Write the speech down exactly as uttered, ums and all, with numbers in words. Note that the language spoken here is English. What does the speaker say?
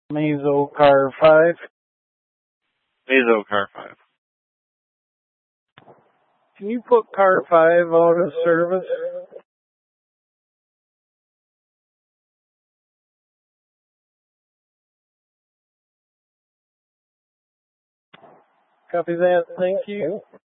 Mazo car five. Mazo car five. Can you put car five out of service? Copy that. Thank you.